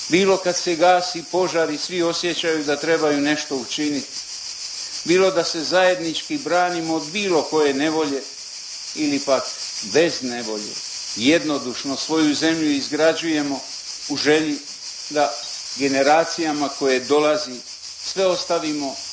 Bilo kad se gasi požar i svi osjećaju da trebaju nešto učiniti. Bilo da se zajednički branimo od bilo koje nevolje ili pak bez nevolje. Jednodušno svoju zemlju izgrađujemo u želji da generacijama koje dolazi sve ostavimo